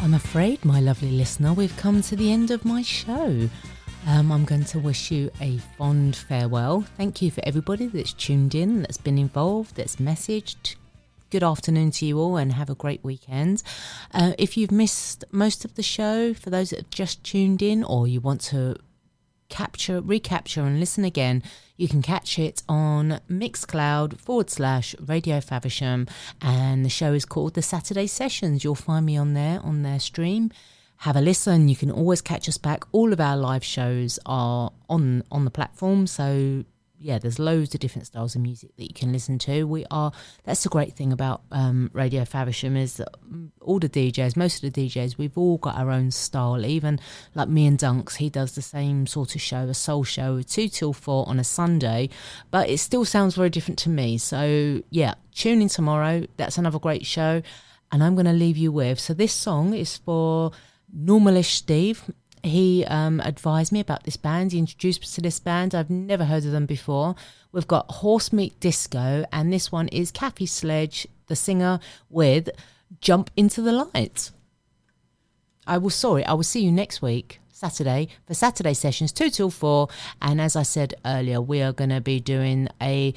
I'm afraid, my lovely listener, we've come to the end of my show. I'm going to wish you a fond farewell. Thank you for everybody that's tuned in, that's been involved, that's messaged. Good afternoon to you all and have a great weekend. If you've missed most of the show, for those that have just tuned in or you want to recapture and listen again, you can catch it on Mixcloud/Radio Faversham, and the show is called The Saturday Sessions. You'll find me on their stream. Have a listen. You can always catch us back. All of our live shows are on the platform, so yeah, there's loads of different styles of music that you can listen to. That's the great thing about Radio Faversham, is that all the DJs, most of the DJs, we've all got our own style. Even like me and Dunks, he does the same sort of show, a soul show, 2 till 4 on a Sunday, but it still sounds very different to me. So yeah, tune in tomorrow. That's another great show. And I'm going to leave you with, so this song is for Normalish Steve. He advised me about this band. He introduced me to this band. I've never heard of them before. We've got Horse Meat Disco, and this one is Kathy Sledge, the singer, with Jump Into the Light. I will see you next week, Saturday, for Saturday Sessions, 2 till 4. And as I said earlier, we are going to be doing a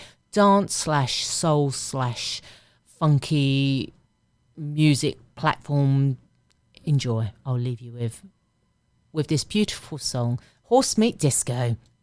dance/soul/funky music platform. Enjoy. I'll leave you with this beautiful song, Horse Meat Disco.